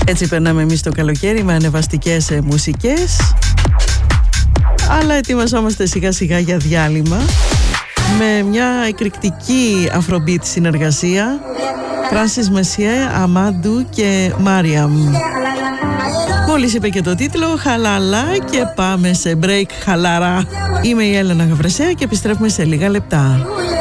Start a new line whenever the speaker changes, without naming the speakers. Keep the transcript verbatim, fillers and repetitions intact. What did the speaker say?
Έτσι περνάμε εμείς το καλοκαίρι με ανεβαστικές ε, μουσικές. Αλλά ετοιμαζόμαστε σιγά σιγά για διάλειμμα με μια εκρηκτική Afrobeat συνεργασία, Francis Messier, Amadou και Mariam. Μόλις είπε και το τίτλο, χαλαλά, και πάμε σε break χαλαρά. Είμαι η Έλενα Γαβρεσέα και επιστρέφουμε σε λίγα λεπτά.